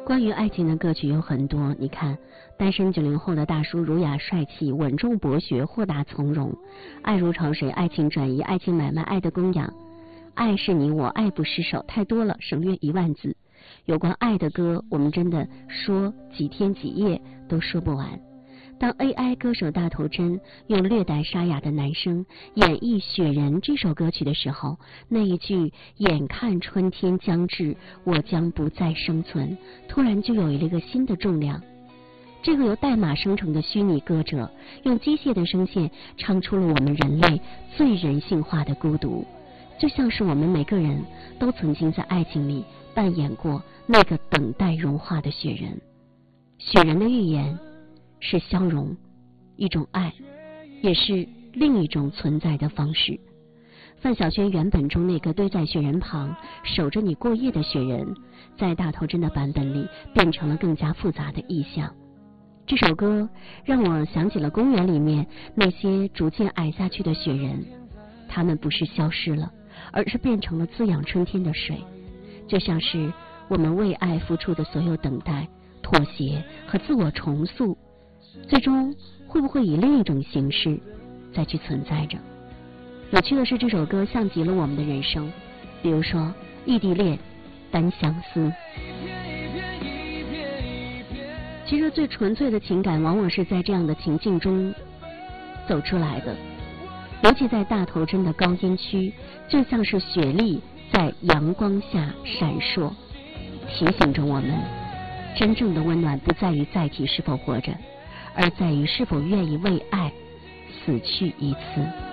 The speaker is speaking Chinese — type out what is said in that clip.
关于爱情的歌曲有很多，你看，单身90后的大叔儒雅帅气、稳重博学、豁达从容，爱如潮水、爱情转移、爱情买卖、爱的供养，爱是你我，爱不释手，太多了，省略1万字。有关爱的歌，我们真的说几天几夜都说不完。当 AI 歌手大头针用略带沙哑的男声演绎《雪人》这首歌曲的时候，那一句眼看春天将至，我将不再生存，突然就有了一个新的重量。这个由代码生成的虚拟歌者用机械的声线唱出了我们人类最人性化的孤独，就像是我们每个人都曾经在爱情里扮演过那个等待融化的雪人。雪人的预言是消融，一种爱，也是另一种存在的方式。范晓萱原本中那个堆在雪人旁守着你过夜的雪人，在大头针的版本里变成了更加复杂的意象。这首歌让我想起了公园里面那些逐渐矮下去的雪人，他们不是消失了，而是变成了滋养春天的水，就像是我们为爱付出的所有等待、妥协和自我重塑，最终会不会以另一种形式再去存在着。有趣的是，这首歌像极了我们的人生，比如说异地恋、单相思。其实最纯粹的情感往往是在这样的情境中走出来的，尤其在大头针的高音区，就像是雪莉在阳光下闪烁，提醒着我们，真正的温暖不在于载体是否活着，而在于是否愿意为爱死去一次。